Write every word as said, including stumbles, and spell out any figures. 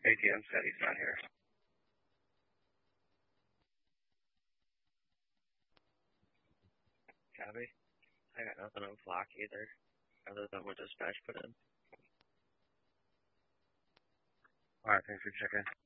A T M said he's not here. Gabby, I got nothing on Flock either, other than what Dispatch put in. Alright, thanks for checking.